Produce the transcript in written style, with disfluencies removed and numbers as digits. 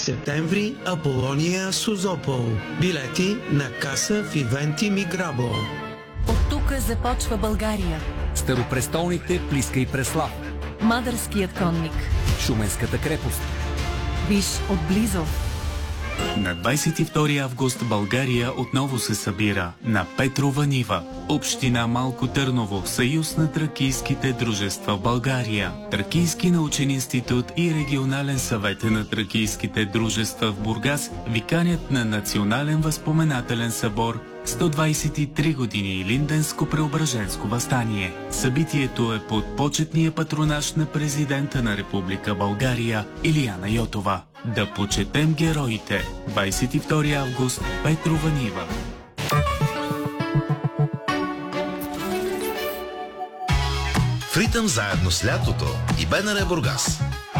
септември Аполония Созопол. Билети на каса в Ивенти Миграбо. От тук започва България. Старопрестолните Плиска и Преслав. Мадърският конник. Шуменската крепост. Виж отблизо. На 22 август България отново се събира на Петрова нива. Община Малко Търново, Съюз на тракийските дружества в България, Тракийски научен институт и регионален съвет на тракийските дружества в Бургас ви канят на Национален възпоменателен събор 123 години Илинденско-преображенско въстание. Събитието е под почетния патронаж на президента на Република България Илияна Йотова. Да почетем героите. 22 август, Петрова нива. В ритъм заедно с лятото и БНР Бургас.